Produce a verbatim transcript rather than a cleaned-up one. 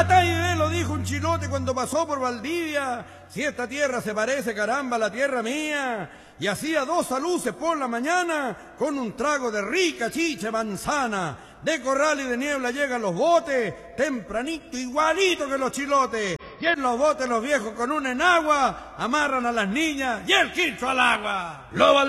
Hasta ahí lo dijo un chilote cuando pasó por Valdivia. Si esta tierra se parece, caramba, a la tierra mía. Y hacía dos aluces por la mañana con un trago de rica chicha manzana. De corral y de niebla llegan los botes, tempranito igualito que los chilotes. Y en los botes los viejos con una enagua amarran a las niñas y el quincho al agua. Lo